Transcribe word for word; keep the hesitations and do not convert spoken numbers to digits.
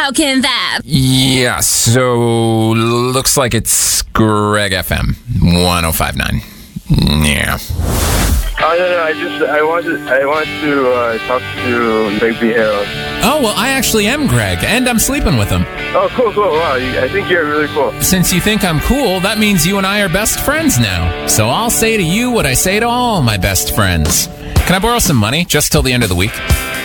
How can that? Yeah, so looks like it's Greg F M one oh five point nine. Yeah. Oh, no, no, I just, I wanted, I wanted to uh, talk to Greg B. Harold. Oh, well, I actually am Greg, and I'm sleeping with him. Oh, cool, cool, wow, you, I think you're really cool. Since you think I'm cool, that means you and I are best friends now. So I'll say to you what I say to all my best friends. Can I borrow some money just till the end of the week?